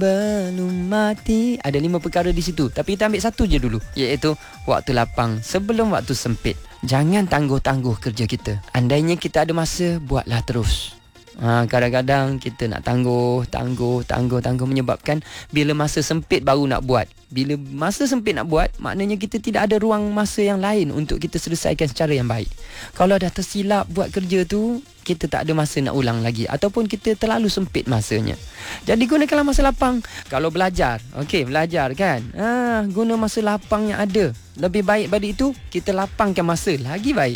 belum mati. Ada 5 perkara di situ, tapi kita ambil satu je dulu, iaitu waktu lapang sebelum waktu sempit. Jangan tangguh-tangguh kerja kita. Andainya kita ada masa, buatlah terus. Kadang-kadang kita nak tangguh menyebabkan bila masa sempit baru nak buat. Bila masa sempit nak buat, maknanya kita tidak ada ruang masa yang lain untuk kita selesaikan secara yang baik. Kalau dah tersilap buat kerja tu, kita tak ada masa nak ulang lagi, ataupun kita terlalu sempit masanya. Jadi gunakanlah masa lapang. Kalau belajar, belajar kan, guna masa lapang yang ada. Lebih baik pada itu, kita lapangkan masa, lagi baik.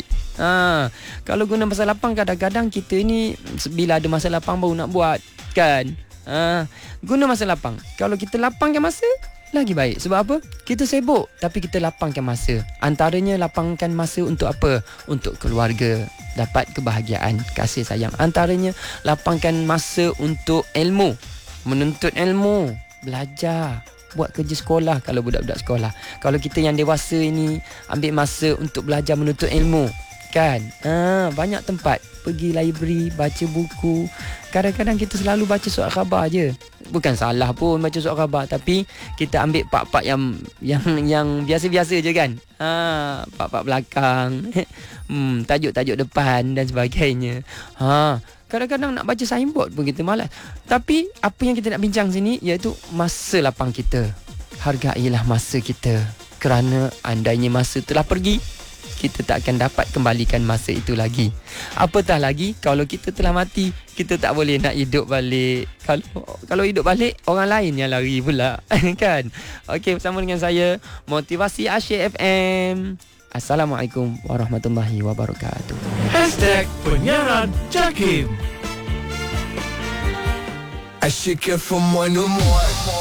Kalau guna masa lapang, kadang-kadang kita ni bila ada masa lapang baru nak buat kan. Guna masa lapang. Kalau kita lapangkan masa, lagi baik. Sebab apa? Kita sibuk, tapi kita lapangkan masa. Antaranya lapangkan masa untuk apa? Untuk keluarga, dapat kebahagiaan, kasih sayang. Antaranya lapangkan masa untuk ilmu, menuntut ilmu, belajar, buat kerja sekolah kalau budak-budak sekolah. Kalau kita yang dewasa ini, ambil masa untuk belajar menuntut ilmu kan. Banyak tempat, pergi library, baca buku. Kadang-kadang kita selalu baca surat khabar je. Bukan salah pun baca surat khabar, tapi kita ambil part-part yang biasa-biasa je kan. Part-part belakang, tajuk-tajuk depan dan sebagainya. Kadang-kadang nak baca signboard pun kita malas. Tapi apa yang kita nak bincang sini iaitu masa lapang kita. Hargailah masa kita, kerana andainya masa telah pergi, kita tak akan dapat kembalikan masa itu lagi. Apatah lagi kalau kita telah mati, kita tak boleh nak hidup balik. Kalau hidup balik, orang lain yang lari pula kan. Okey, bersama dengan saya Motivasi Asyik FM. Assalamualaikum warahmatullahi wabarakatuh. #Penyiaran Jakim. Asyik FM 101.